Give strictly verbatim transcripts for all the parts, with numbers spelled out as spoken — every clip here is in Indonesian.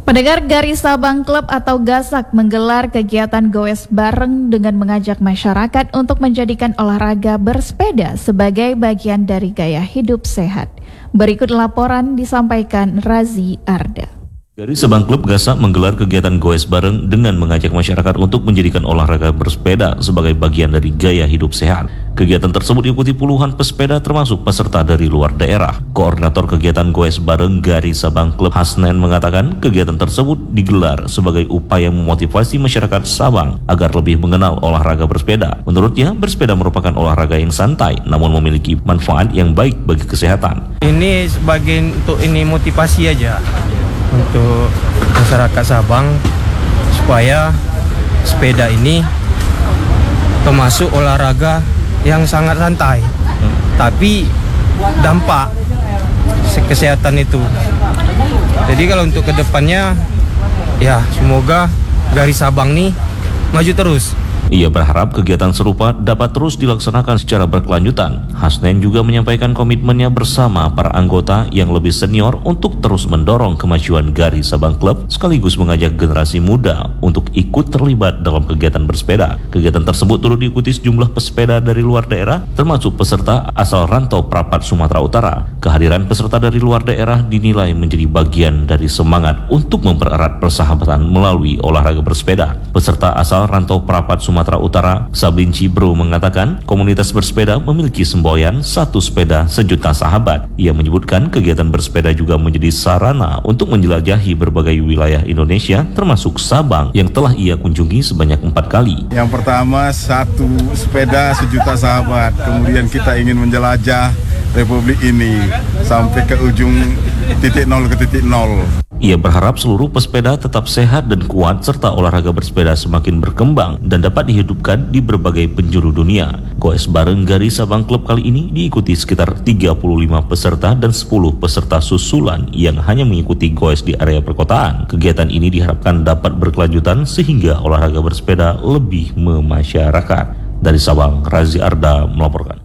Pendengar, Garis Sabang Club atau Gasak menggelar kegiatan goes bareng dengan mengajak masyarakat untuk menjadikan olahraga bersepeda sebagai bagian dari gaya hidup sehat. Berikut laporan disampaikan Razi Arda. Garis Sabang Club Gasak menggelar kegiatan goes bareng dengan mengajak masyarakat untuk menjadikan olahraga bersepeda sebagai bagian dari gaya hidup sehat. Kegiatan tersebut diikuti puluhan pesepeda termasuk peserta dari luar daerah. Koordinator kegiatan goes bareng Garis Sabang Club Hasnen mengatakan kegiatan tersebut digelar sebagai upaya memotivasi masyarakat Sabang agar lebih mengenal olahraga bersepeda. Menurutnya, bersepeda merupakan olahraga yang santai namun memiliki manfaat yang baik bagi kesehatan. Ini sebagai untuk ini motivasi aja untuk masyarakat Sabang supaya sepeda ini termasuk olahraga yang sangat santai, hmm. tapi dampak kesehatan itu. Jadi kalau untuk kedepannya, ya semoga Garis Sabang nih maju terus. Ia berharap kegiatan serupa dapat terus dilaksanakan secara berkelanjutan. Hasnen juga menyampaikan komitmennya bersama para anggota yang lebih senior untuk terus mendorong kemajuan Garis Sabang Club sekaligus mengajak generasi muda untuk ikut terlibat dalam kegiatan bersepeda. Kegiatan tersebut turut diikuti sejumlah pesepeda dari luar daerah termasuk peserta asal rantau Prapat Sumatera Utara. Kehadiran peserta dari luar daerah dinilai menjadi bagian dari semangat untuk mempererat persahabatan melalui olahraga bersepeda. Peserta asal rantau Prapat Sumatera Sumatera Utara, Sablin Cibro mengatakan komunitas bersepeda memiliki semboyan satu sepeda sejuta sahabat. Ia menyebutkan kegiatan bersepeda juga menjadi sarana untuk menjelajahi berbagai wilayah Indonesia termasuk Sabang yang telah ia kunjungi sebanyak empat kali. Yang pertama, satu sepeda sejuta sahabat. Kemudian kita ingin menjelajah Republik ini sampai ke ujung titik nol ke titik nol. Ia berharap seluruh pesepeda tetap sehat dan kuat serta olahraga bersepeda semakin berkembang dan dapat dihidupkan di berbagai penjuru dunia. Goes bareng Garis Sabang Club kali ini diikuti sekitar tiga puluh lima peserta dan sepuluh peserta susulan yang hanya mengikuti goes di area perkotaan. Kegiatan ini diharapkan dapat berkelanjutan sehingga olahraga bersepeda lebih memasyarakat. Dari Sabang, Razi Arda melaporkan.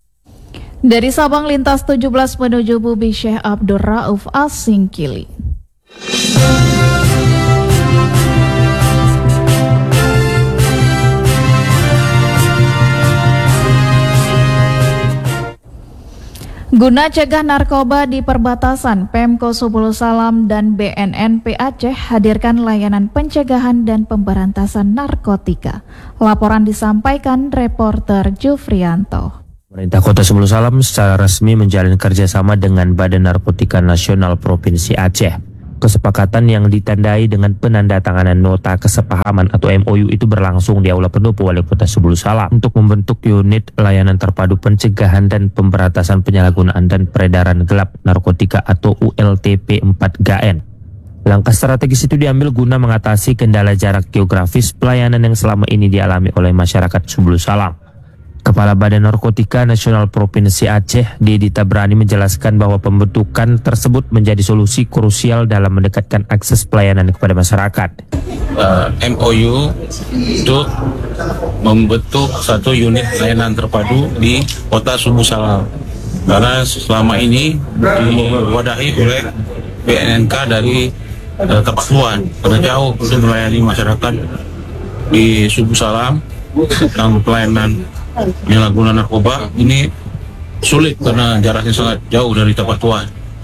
Dari Sabang, lintas tujuh belas menuju Bubi Syekh Abdul Rauf Asingkili. Guna cegah narkoba di perbatasan, Pemko Subul Salam dan B N N P Aceh hadirkan layanan pencegahan dan pemberantasan narkotika. Laporan disampaikan reporter Jufrianto. Pemerintah Kota Subul Salam secara resmi menjalin kerjasama dengan Badan Narkotika Nasional Provinsi Aceh. Kesepakatan yang ditandai dengan penandatanganan nota kesepahaman atau M O U itu berlangsung di Aula Pendopo Wali Kota Subul Salam untuk membentuk unit layanan terpadu pencegahan dan pemberantasan penyalahgunaan dan peredaran gelap narkotika atau U L T P empat G N. Langkah strategis itu diambil guna mengatasi kendala jarak geografis pelayanan yang selama ini dialami oleh masyarakat Subul Salam. Kepala Badan Narkotika Nasional Provinsi Aceh, Didi Tabrani, menjelaskan bahwa pembentukan tersebut menjadi solusi krusial dalam mendekatkan akses pelayanan kepada masyarakat. Uh, M O U untuk membentuk satu unit layanan terpadu di Kota Subul Salam. Karena selama ini diwadahi oleh B N N K dari uh, Kepakuan, karena jauh untuk melayani masyarakat di Subul Salam tentang pelayanan penyalahgunaan narkoba ini sulit karena jaraknya sangat jauh dari tempat tuan.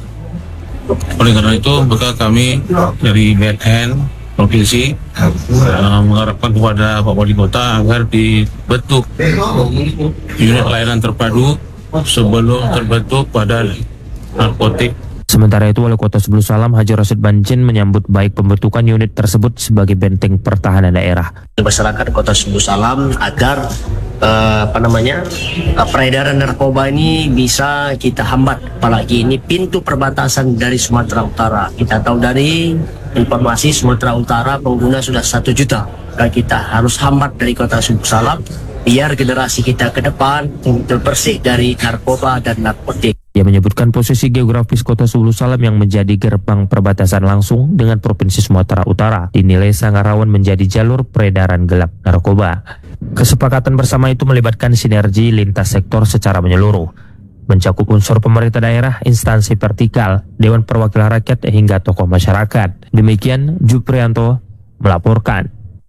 Oleh karena itu, maka kami dari B N N Provinsi uh, mengharapkan kepada Pak Wali Kota agar dibentuk unit layanan terpadu sebelum terbentuk Badan Narkotik. Sementara itu, Wali Kota Subul Salam Haji Rasid Banjin menyambut baik pembentukan unit tersebut sebagai benteng pertahanan daerah. Masyarakat Kota Subul Salam agar Uh, apa namanya uh, peredaran narkoba ini bisa kita hambat, apalagi ini pintu perbatasan dari Sumatera Utara. Kita tahu dari informasi Sumatera Utara pengguna sudah satu juta. Maka kita harus hambat dari Kota Subul Salam biar generasi kita ke depan bersih dari narkoba dan narkotik. Ia menyebutkan posisi geografis Kota Subul Salam yang menjadi gerbang perbatasan langsung dengan Provinsi Sumatera Utara dinilai sangat rawan menjadi jalur peredaran gelap narkoba. Kesepakatan bersama itu melibatkan sinergi lintas sektor secara menyeluruh. mencakup unsur pemerintah daerah, instansi vertikal, Dewan Perwakilan Rakyat hingga tokoh masyarakat. Demikian Juprianto melaporkan.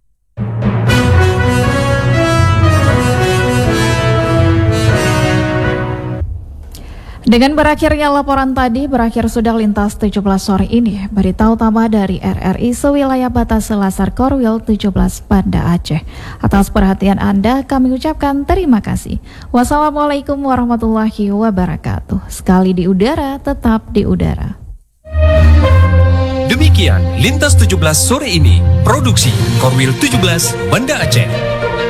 Dengan berakhirnya laporan tadi, berakhir sudah lintas tujuh belas sore ini. Berita utama dari R R I sewilayah batas Selasar Korwil tujuh belas Banda Aceh. Atas perhatian Anda, kami ucapkan terima kasih. Wassalamualaikum warahmatullahi wabarakatuh. Sekali di udara, tetap di udara. Demikian Lintas tujuh belas sore ini, produksi Korwil tujuh belas Banda Aceh.